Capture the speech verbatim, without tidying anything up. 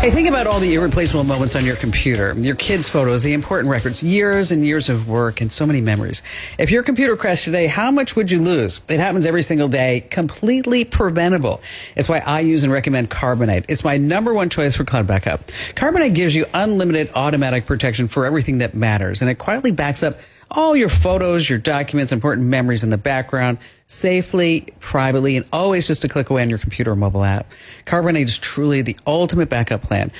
Hey, think about all the irreplaceable moments on your computer, your kids' photos, the important records, years and years of work, and so many memories. If your computer crashed today, how much would you lose? It happens every single day, completely preventable. It's why I use and recommend Carbonite. It's my number one choice for cloud backup. Carbonite gives you unlimited automatic protection for everything that matters, and it quietly backs up all your photos, your documents, important memories in the background, safely, privately, and always just a click away on your computer or mobile app. Carbonite is truly the ultimate backup plan.